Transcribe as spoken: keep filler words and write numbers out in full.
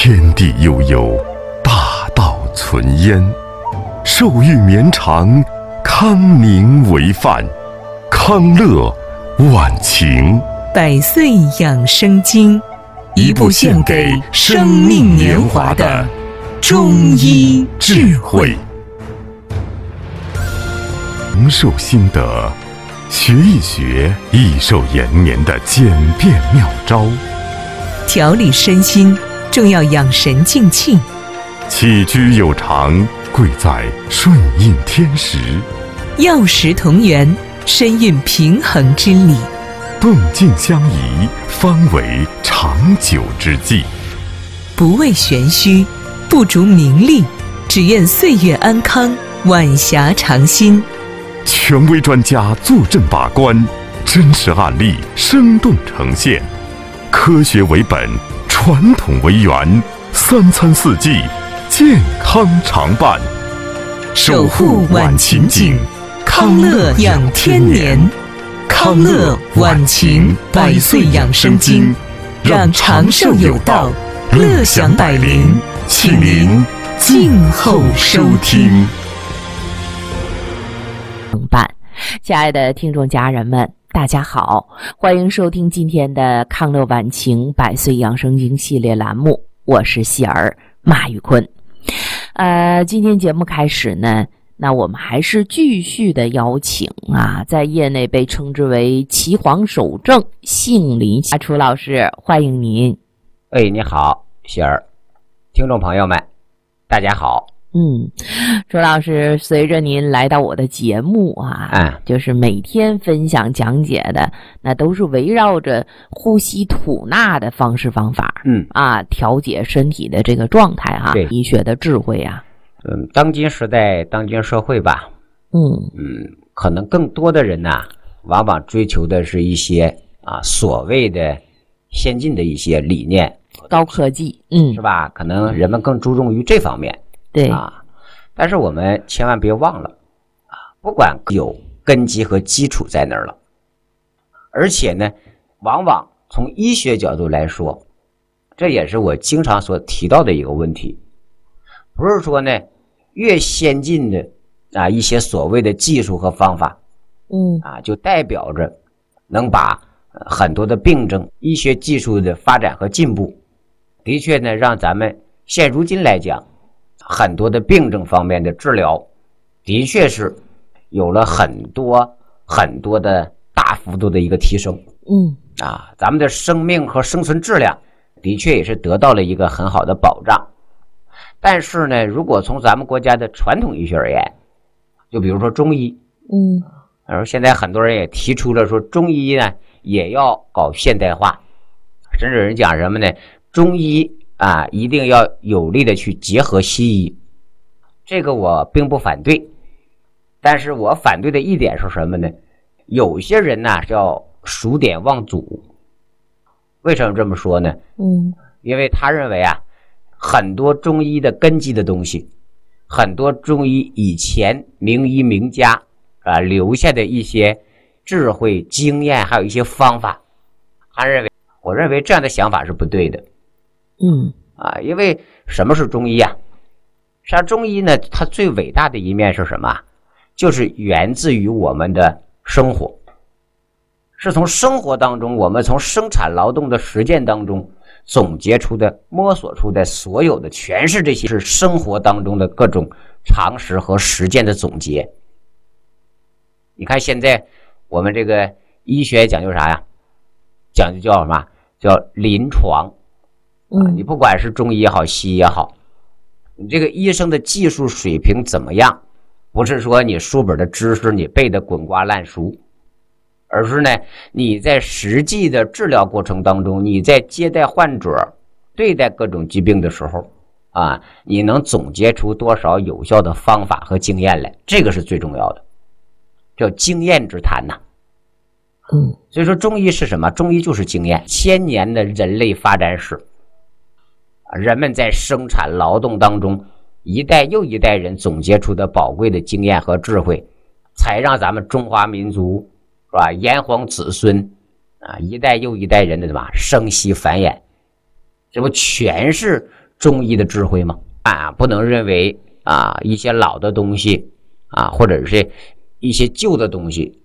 天地悠悠，大道存焉。寿欲绵长，康宁为范。康乐晚晴， 百岁养生经，一部献给生命年华的中医智慧。 长寿心得，学一学益寿延年的简便妙招。 调理身心，正要养神静气。 起居有常，贵在顺应天时。 药食同源，身蕴平衡之理。 动静相宜，方为长久之计。 不为玄虚，不逐名利，只愿岁月安康，晚霞长新。 权威专家坐镇把关，真实案例生动呈现，科学为本，传统为源，三餐四季健康常伴。 守护晚晴景，康乐养天年。康乐晚晴百岁养生经，让长寿有道，乐享百龄，请您静候收听。 亲爱的听众家人们，大家好，欢迎收听今天的康乐晚晴百岁养生经系列栏目，我是喜儿马玉坤。呃，今天节目开始呢，那我们还是继续的邀请啊，在业内被称之为岐黄守正杏林阿楚老师，欢迎您。 哎，你好，喜儿，听众朋友们，大家好。 嗯，楚老师，随着您来到我的节目啊， 嗯， 就是每天分享讲解的，那都是围绕着呼吸吐纳的方式方法， 嗯啊，调节身体的这个状态哈， 对， 医学的智慧啊， 嗯，当今时代，当今社会吧， 嗯嗯，可能更多的人呐、啊，往往追求的是一些啊所谓的先进的一些理念， 高科技，嗯， 是吧？可能人们更注重于这方面。 对啊，但是我们千万别忘了啊，不管有根基和基础在那儿了，而且呢，往往从医学角度来说，这也是我经常所提到的一个问题，不是说呢越先进的啊一些所谓的技术和方法， 嗯啊，就代表着能把很多的病症，医学技术的发展和进步，的确呢让咱们现如今来讲，很多的病症方面的治疗的确是有了很多很多的大幅度的一个提升， 嗯啊，咱们的生命和生存质量的确也是得到了一个很好的保障。但是呢，如果从咱们国家的传统医学而言，就比如说中医， 嗯， 而现在很多人也提出了说中医呢也要搞现代化，甚至有人讲什么呢，中医啊，一定要有力的去结合西医，这个我并不反对，但是我反对的一点是什么呢？有些人呢叫数典忘祖。为什么这么说呢？ 嗯， 因为他认为啊，很多中医的根基的东西，很多中医以前名医名家啊留下的一些智慧经验，还有一些方法，他认为，我认为这样的想法是不对的。 嗯啊，因为什么是中医啊？实际上中医呢，它最伟大的一面是什么？就是源自于我们的生活，是从生活当中，我们从生产劳动的实践当中总结出的、摸索出的所有的，全是这些是生活当中的各种常识和实践的总结。你看现在我们这个医学讲究啥呀？讲究叫什么？叫临床。啊，你不管是中医也好，西医也好，你这个医生的技术水平怎么样，不是说你书本的知识你背得滚瓜烂熟，而是呢你在实际的治疗过程当中，你在接待患者、对待各种疾病的时候啊，你能总结出多少有效的方法和经验来，这个是最重要的，叫经验之谈呐、啊。 嗯， 所以说中医是什么？中医就是经验，千年的人类发展史，人们在生产劳动当中一代又一代人总结出的宝贵的经验和智慧，才让咱们中华民族是吧，炎黄子孙啊，一代又一代人的什么生息繁衍，这不全是中医的智慧吗？啊，不能认为啊一些老的东西啊，或者是一些旧的东西